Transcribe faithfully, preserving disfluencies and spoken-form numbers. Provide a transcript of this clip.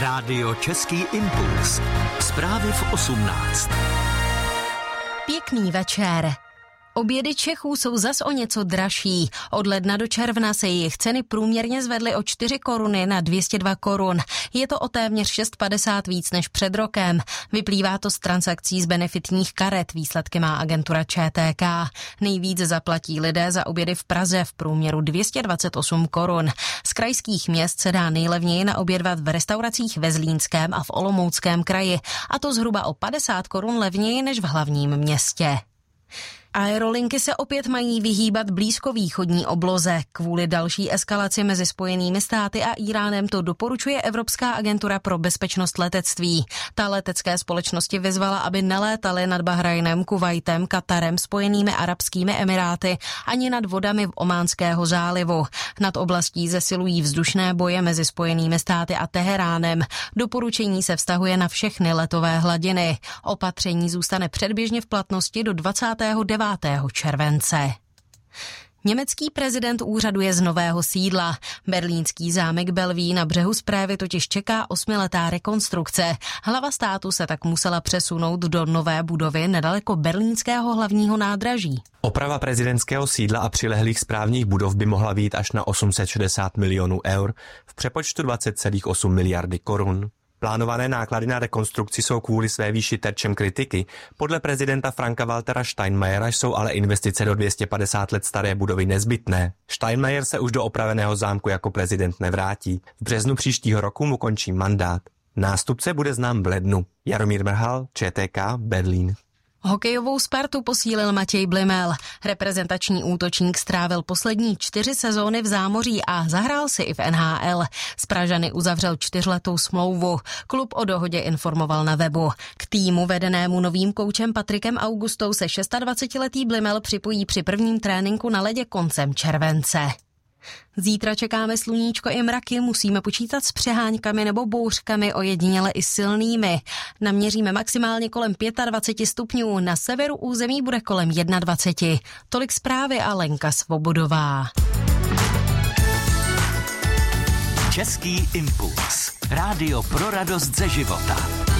Rádio Český impuls. Zprávy v osmnáct. Pěkný večer. Obědy Čechů jsou zas o něco dražší. Od ledna do června se jejich ceny průměrně zvedly o čtyři koruny na dvě stě dva korun. Je to o téměř šest padesát víc než před rokem. Vyplývá to z transakcí z benefitních karet, výsledky má agentura Č T K. Nejvíc zaplatí lidé za obědy v Praze, v průměru dvě stě dvacet osm korun. Z krajských měst se dá nejlevněji naobědvat v restauracích ve Zlínském a v Olomouckém kraji, a to zhruba o padesát korun levněji než v hlavním městě. Aerolinky se opět mají vyhýbat blízkovýchodní obloze. Kvůli další eskalaci mezi Spojenými státy a Íránem to doporučuje Evropská agentura pro bezpečnost letectví. Ta letecké společnosti vyzvala, aby nelétaly nad Bahrajnem, Kuvajtem, Katarem, Spojenými arabskými emiráty ani nad vodami v Ománského zálivu. Nad oblastí zesilují vzdušné boje mezi Spojenými státy a Teheránem. Doporučení se vztahuje na všechny letové hladiny. Opatření zůstane předběžně v platnosti do dvacátého devátého července. Německý prezident úřaduje z nového sídla. Berlínský zámek Bellevue na břehu Správy totiž čeká osmiletá rekonstrukce. Hlava státu se tak musela přesunout do nové budovy nedaleko berlínského hlavního nádraží. Oprava prezidentského sídla a přilehlých správních budov by mohla být až na osm set šedesát milionů eur, v přepočtu dvacet celá osm miliardy korun. Plánované náklady na rekonstrukci jsou kvůli své výši terčem kritiky. Podle prezidenta Franka-Waltera Steinmeiera jsou ale investice do dvě stě padesát let staré budovy nezbytné. Steinmeier se už do opraveného zámku jako prezident nevrátí. V březnu příštího roku mu končí mandát. Nástupce bude znám v lednu. Jaromír Mrhal, Č T K, Berlín. Hokejovou Spartu posílil Matěj Blimel. Reprezentační útočník strávil poslední čtyři sezóny v zámoří a zahrál si i v N H L. S Pražany uzavřel čtyřletou smlouvu. Klub o dohodě informoval na webu. K týmu vedenému novým koučem Patrikem Augustou se dvacetišestiletý Blimel připojí při prvním tréninku na ledě koncem července. Zítra čekáme sluníčko i mraky, musíme počítat s přeháňkami nebo bouřkami, ojediněle i silnými. Naměříme maximálně kolem dvacet pět stupňů, na severu území bude kolem dvacet jedna. Tolik zprávy a Lenka Svobodová. Český impuls. Rádio pro radost ze života.